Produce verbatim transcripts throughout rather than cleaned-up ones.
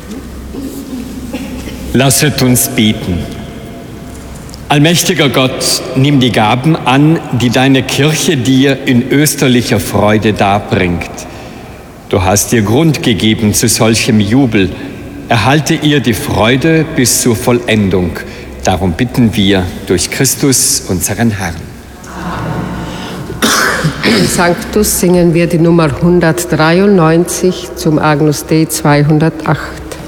Lasset uns beten. Allmächtiger Gott, nimm die Gaben an, die deine Kirche dir in österlicher Freude darbringt. Du hast ihr Grund gegeben zu solchem Jubel. Erhalte ihr die Freude bis zur Vollendung. Darum bitten wir durch Christus, unseren Herrn. Im Sanctus singen wir die Nummer hundertdreiundneunzig zum Agnus Dei zweihundertacht.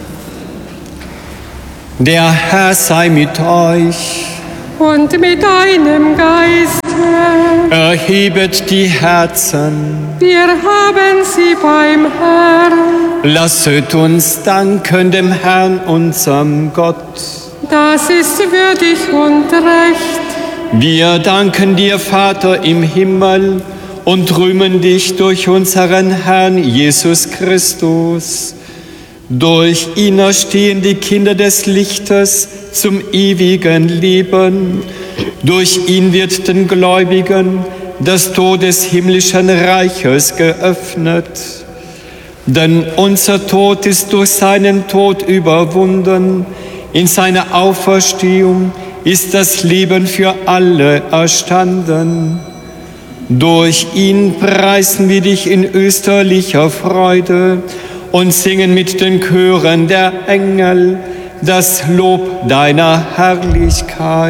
Der Herr sei mit euch. Und mit deinem Geiste. Erhebet die Herzen. Wir haben sie beim Herrn. Lasset uns danken dem Herrn, unserem Gott. Das ist würdig und recht. Wir danken dir, Vater im Himmel, und rühmen dich durch unseren Herrn Jesus Christus. Durch ihn erstehen die Kinder des Lichtes zum ewigen Leben. Durch ihn wird den Gläubigen das Tor des himmlischen Reiches geöffnet. Denn unser Tod ist durch seinen Tod überwunden. In seiner Auferstehung ist das Leben für alle erstanden. Durch ihn preisen wir dich in österlicher Freude und singen mit den Chören der Engel das Lob deiner Herrlichkeit.